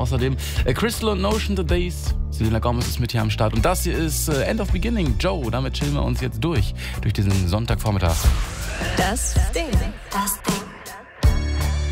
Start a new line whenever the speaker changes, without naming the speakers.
außerdem Crystal und Notion the Days. Selena Gomez ist mit hier am Start. Und das hier ist End of Beginning, Joe. Damit chillen wir uns jetzt durch diesen Sonntagvormittag.
Das Ding. Das Ding.